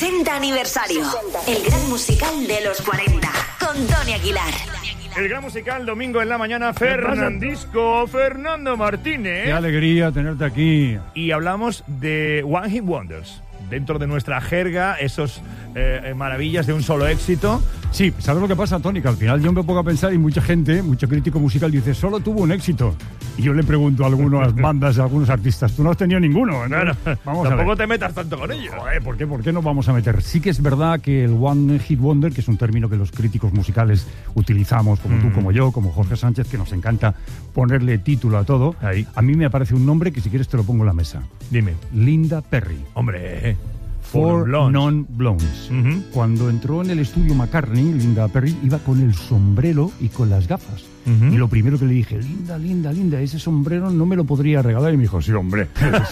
60 aniversario. El gran musical de los 40. Con Tony Aguilar. El gran musical, domingo en la mañana, Fernandisco, Fernando Martínez. Qué alegría tenerte aquí. Y hablamos de One Hit Wonders. Dentro de nuestra jerga, esos maravillas de un solo éxito. Sí, ¿sabes lo que pasa, Tony? Que al final yo me pongo a pensar y mucha gente, mucho crítico musical dice, solo tuvo un éxito. Y yo le pregunto a algunas bandas, a algunos artistas, tú no has tenido ninguno. Claro, vamos tampoco a ver. te metas tanto con ellos. Joder, ¿por qué nos vamos a meter? Sí que es verdad que el One Hit Wonder, que es un término que los críticos musicales utilizamos, como tú, como yo, como Jorge Sánchez, que nos encanta ponerle título a todo. Ahí. A mí me aparece un nombre que si quieres te lo pongo en la mesa. Dime. Linda Perry. Hombre, Four Non-Blondes. Cuando entró en el estudio McCartney, Linda Perry iba con el sombrero y con las gafas. Y lo primero que le dije, Linda, ese sombrero no me lo podría regalar. Y me dijo, sí, hombre,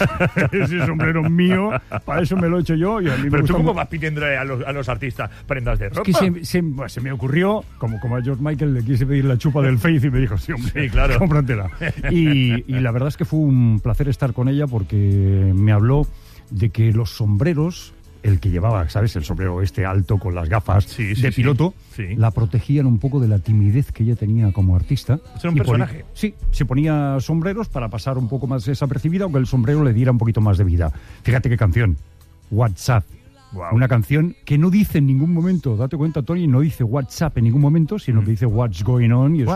ese sombrero es mío, para eso me lo he hecho yo. Y a mí pero me tú, gusta ¿cómo vas pidiendo a los artistas prendas de ropa? Es que se me ocurrió, como a George Michael le quise pedir la chupa del Faith y me dijo, sí, hombre, sí, claro, cómpratela. Y la verdad es que fue un placer estar con ella porque me habló de que los sombreros, el que llevaba, ¿sabes? El sombrero alto con las gafas de piloto, la protegían un poco de la timidez que ella tenía como artista. ¿Es un personaje? Sí, se ponía sombreros para pasar un poco más desapercibida, aunque el sombrero le diera un poquito más de vida. Fíjate qué canción, WhatsApp. Wow. Una canción que no dice en ningún momento, date cuenta, Tony, no dice WhatsApp en ningún momento, sino que dice What's Going On, y es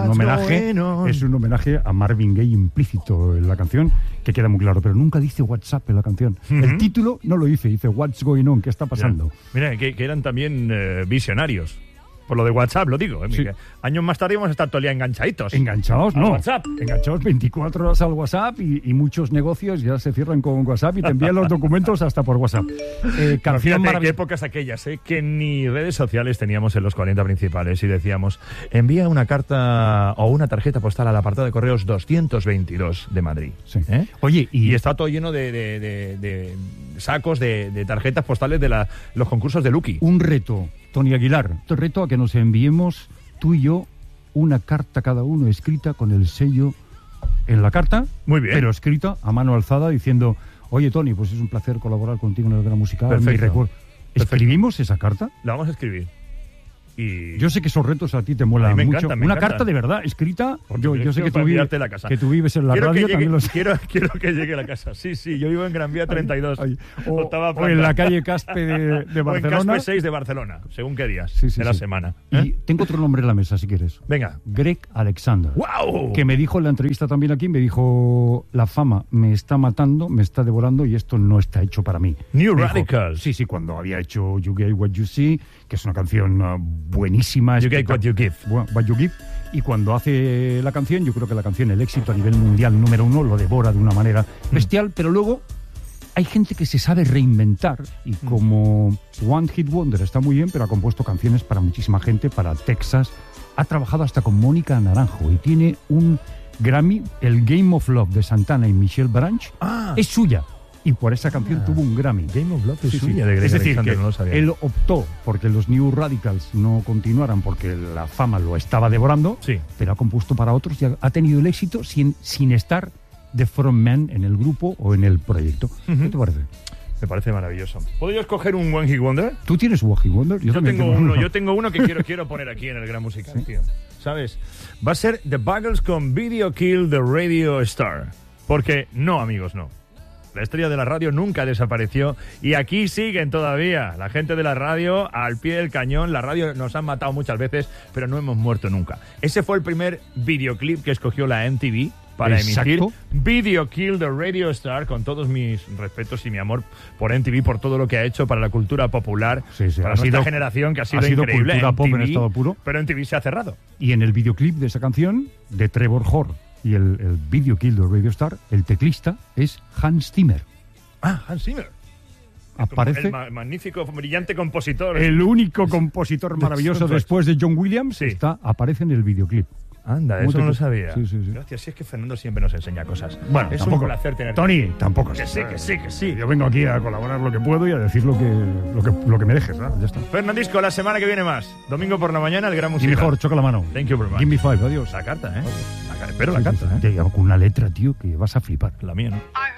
un homenaje a Marvin Gaye implícito en la canción, que queda muy claro, pero nunca dice WhatsApp en la canción. El título no lo dice What's Going On, ¿qué está pasando? Mira, que eran también visionarios. Por lo de WhatsApp, lo digo. Sí. Años más tarde vamos a estar todo el día enganchaditos. Enganchados, no. WhatsApp. Enganchados 24 horas al WhatsApp y muchos negocios ya se cierran con WhatsApp y te envían los documentos hasta por WhatsApp. Canción maravillosa. Qué épocas aquellas, que ni redes sociales teníamos en los 40 principales y decíamos, envía una carta o una tarjeta postal al apartado de correos 222 de Madrid. Sí. Oye, y está todo lleno de sacos de tarjetas postales de los concursos de Lucky. Un reto, Tony Aguilar, te reto a que nos enviemos tú y yo una carta cada uno escrita con el sello en la carta. Muy bien. Pero escrita a mano alzada diciendo, oye Tony, pues es un placer colaborar contigo en el Gran Musical. Perfecto. ¿Escribimos esa carta? La vamos a escribir. Y yo sé que esos retos a ti te molan mucho. Una carta de verdad, escrita. Yo sé que tú vives en la radio. Quiero que llegue a la casa. Sí, yo vivo en Gran Vía 32. O en la calle Caspe de Barcelona. O en Caspe 6 de Barcelona, según qué días de la semana. Y tengo otro nombre en la mesa, si quieres. Venga. Greg Alexander. ¡Wow! Que me dijo en la entrevista también aquí, me dijo, la fama me está matando, me está devorando y esto no está hecho para mí. New Radicals. Sí, cuando había hecho You Get What You See, que es una canción buenísima. You Get What You Give. What You Give. Y cuando hace la canción, yo creo que la canción, el éxito a nivel mundial número 1, lo devora de una manera bestial, pero luego hay gente que se sabe reinventar y como One Hit Wonder está muy bien, pero ha compuesto canciones para muchísima gente, para Texas, ha trabajado hasta con Mónica Naranjo y tiene un Grammy, el Game of Love de Santana y Michelle Branch, es suya. Y por esa canción tuvo un Grammy. Game of Love es suya. Es decir, que no lo sabía. Él optó porque los New Radicals no continuaran porque la fama lo estaba devorando, pero ha compuesto para otros y ha tenido el éxito sin estar de frontman en el grupo o en el proyecto. ¿Qué te parece? Me parece maravilloso. ¿Puedo yo escoger un One Hit Wonder? ¿Tú tienes un One Hit Wonder? Yo tengo uno que quiero poner aquí en el Gran Musical, tío. ¿Sabes? Va a ser The Buggles con Video Kill the Radio Star. Porque no, amigos, no. La estrella de la radio nunca desapareció y aquí siguen todavía. La gente de la radio al pie del cañón. La radio nos han matado muchas veces, pero no hemos muerto nunca. Ese fue el primer videoclip que escogió la MTV para emitir Video Kill the Radio Star, con todos mis respetos y mi amor por MTV, por todo lo que ha hecho para la cultura popular, para nuestra generación, que ha sido increíble. Cultura MTV, pop en estado puro. Pero MTV se ha cerrado. Y en el videoclip de esa canción, de Trevor Horn, y el Video Kill the Radio Star, el teclista es Hans Zimmer. Hans Zimmer. Aparece el magnífico, brillante compositor. El único compositor maravilloso después de John Williams aparece en el videoclip. Anda, eso no lo sabía. Sí. Gracias, si es que Fernando siempre nos enseña cosas. Bueno, es tampoco, un placer tener. Tony, tampoco. Que sí. Yo vengo aquí a colaborar lo que puedo y a decir lo que me dejes, ¿no? Ya está. Fernandisco, la semana que viene más. Domingo por la mañana, el Gran Musical. Y mejor, choca la mano. Thank you very much. Give me 5, adiós. La carta, espero la carta, Con una letra, tío, que vas a flipar. La mía, ¿no?